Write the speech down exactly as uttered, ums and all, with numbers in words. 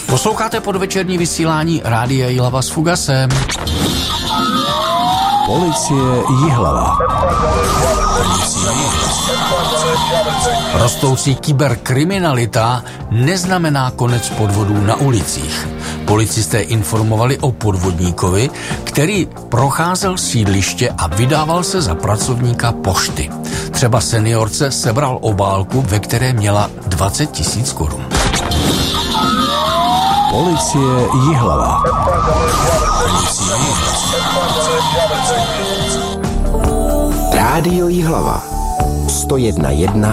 Posloucháte podvečerní vysílání Rádia Jihlava s Fugasem. Policie Jihlava. Rostoucí kyberkriminalita neznamená konec podvodů na ulicích. Policisté informovali o podvodníkovi, který procházel sídliště a vydával se za pracovníka pošty. Třeba seniorce sebral obálku, ve které měla dvacet tisíc korun. Policie Jihlava. Rádio Jihlava sto jedna jedna